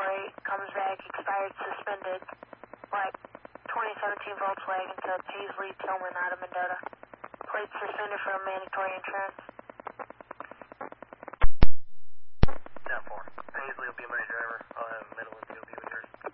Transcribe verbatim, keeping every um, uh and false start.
mandatory, comes back, expired, suspended, like twenty seventeen Volkswagen to Paisley Tillman out of Mendota. Plate suspended for mandatory insurance.